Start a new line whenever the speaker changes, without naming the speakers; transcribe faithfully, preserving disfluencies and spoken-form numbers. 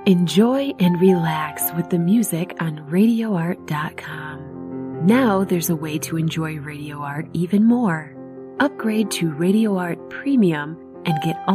Enjoy and relax with the music on radio art dot com. Now there's a way to enjoy Radio Art even more. Upgrade to Radio Art Premium and get all